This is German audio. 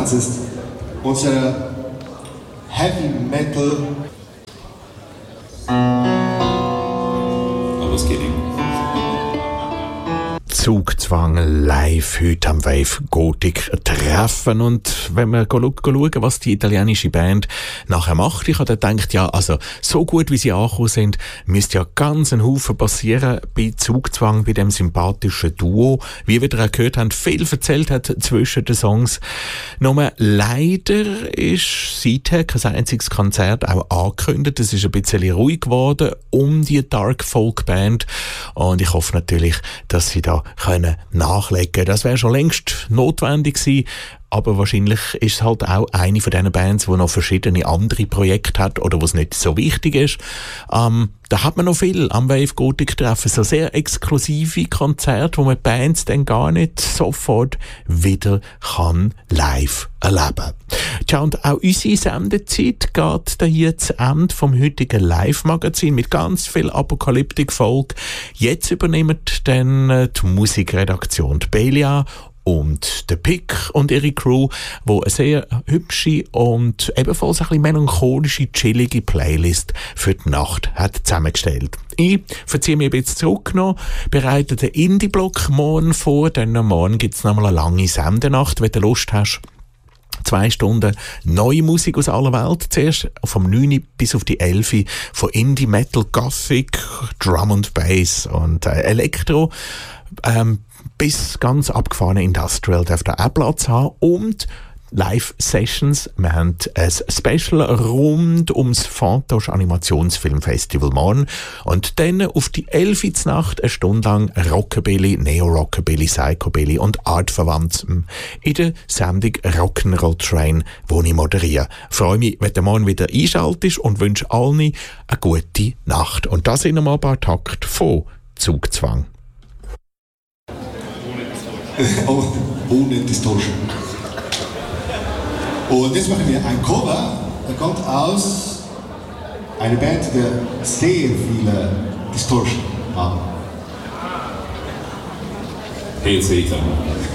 Das ist unsere Heavy Metal. I was kidding. Zugzwang live heute am Wave Gothic treffen. Und wenn wir schauen, was die italienische Band nachher macht, ich habe dann gedacht, ja, also so gut wie sie angekommen sind, müsste ja ganz ein Haufen passieren bei Zugzwang, bei dem sympathischen Duo. Wie wir auch gehört haben, viel erzählt hat zwischen den Songs. Nur leider ist seither kein einziges Konzert auch angekündigt. Es ist ein bisschen ruhig geworden um die Dark Folk Band. Und ich hoffe natürlich, dass sie da können nachlegen. Das wäre schon längst notwendig gewesen, aber wahrscheinlich ist es halt auch eine von diesen Bands, die noch verschiedene andere Projekte hat oder was nicht so wichtig ist. Da hat man noch viel am Wave Gothic Treffen, so sehr exklusive Konzerte, wo man Bands dann gar nicht sofort wieder kann live erleben. Tja, und auch unsere Sendezeit geht da hier zu Ende vom heutigen Live-Magazin mit ganz viel Apokalyptik-Folge. Jetzt übernimmt dann die Musikredaktion die Belia und der Pick und ihre Crew, die eine sehr hübsche und ebenfalls ein bisschen melancholische, chillige Playlist für die Nacht hat zusammengestellt. Ich verziehe mich ein bisschen zurück noch, bereite den Indie-Block morgen vor, denn morgen gibt es nochmal eine lange Sendenacht, wenn du Lust hast. 2 Stunden neue Musik aus aller Welt. Zuerst vom 9 bis auf die 11 von Indie, Metal, Gothic, Drum and Bass und Elektro. Bis ganz abgefahrene Industrial darf da auch Platz haben und Live-Sessions. Wir haben ein Special rund ums Fantoche Animationsfilmfestival morgen und dann auf die 11 Uhr Nacht eine Stunde lang Rockabilly, Neo-Rockabilly, Psychobilly und Artverwandtem in der Sendung Rock'n'Roll Train, wo ich moderiere. Ich freue mich, wenn du morgen wieder einschaltest und wünsche allen eine gute Nacht. Und das sind einmal ein paar Takte von Zugzwang. Oh, ohne Distortion. Und jetzt machen wir ein Cover, das kommt aus einer Band, die sehr viele Distortion haben. Hail Satan.